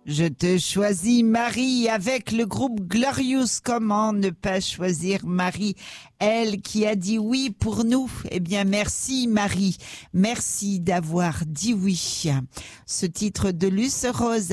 Je te choisis Marie avec le groupe Glorious. Comment ne pas choisir Marie, elle qui a dit oui pour nous? Eh bien, merci Marie. Merci d'avoir dit oui. Ce titre de Luce Rose